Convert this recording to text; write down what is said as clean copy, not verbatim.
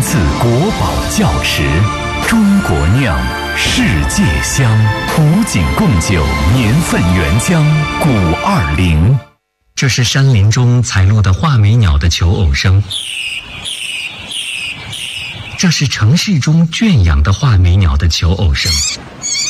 自国宝窖池，中国酿，世界香。古井贡酒年份原浆520。 这是山林中采录的画眉鸟的求偶声，这是城市中圈养的画眉鸟的求偶声。